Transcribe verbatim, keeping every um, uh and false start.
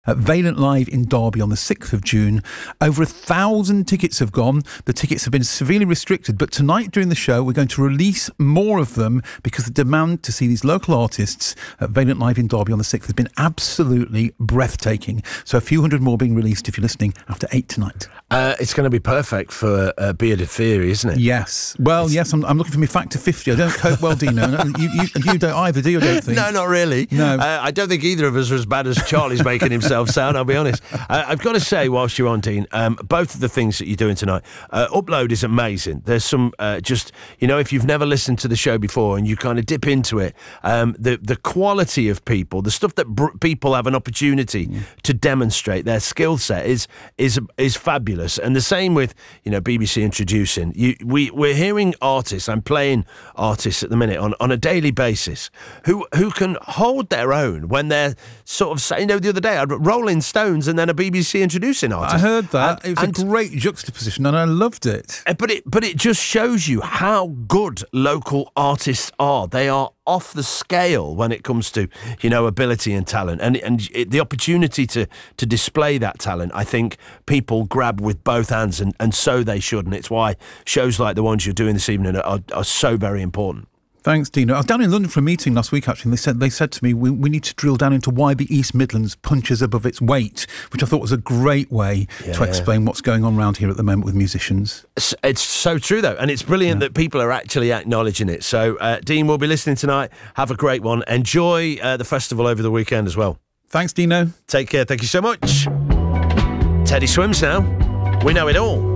At Valent Live in Derby on the sixth of June. Over a thousand tickets have gone. The tickets have been severely restricted, but tonight during the show we're going to release more of them because the demand to see these local artists at Valent Live in Derby on the sixth has been absolutely breathtaking. So a few hundred more being released if you're listening after eight tonight. Uh, it's going to be perfect for uh, Bearded Theory, isn't it? Yes. Well, it's... yes, I'm, I'm looking for my factor fifty. I don't cope well, Dino. you, you, you don't either, do you? I don't think. No, not really. No. Uh, I don't think either of us are as bad as Charlie's making himself sound, I'll be honest. Uh, I've got to say, whilst you're on, Dean, um, both of the things that you're doing tonight, uh, Upload is amazing. There's some, uh, just, you know, if you've never listened to the show before and you kind of dip into it, um, the, the quality of people, the stuff that br- people have an opportunity mm. to demonstrate their skill set is is is fabulous. And the same with, you know, B B C Introducing. You, we, we're hearing artists, I'm playing artists at the minute on, on a daily basis who, who can hold their own when they're sort of saying, you know, the other day, I'd Rolling Stones and then a B B C Introducing artist. I heard that. And, it was and, a great juxtaposition and I loved it. But it but it just shows you how good local artists are. They are off the scale when it comes to, you know, ability and talent. And and it, the opportunity to to display that talent, I think people grab with both hands, and, and so they should. And it's why shows like the ones you're doing this evening are, are so very important. Thanks, Dino. I was down in London for a meeting last week, actually, and they said they said to me, we, we need to drill down into why the East Midlands punches above its weight, which I thought was a great way yeah. to explain what's going on around here at the moment with musicians. It's, it's so true, though, and it's brilliant yeah. that people are actually acknowledging it. So, uh, Dean, we'll be listening tonight. Have a great one. Enjoy uh, the festival over the weekend as well. Thanks, Dino. Take care. Thank you so much. Teddy Swims now. We know it all.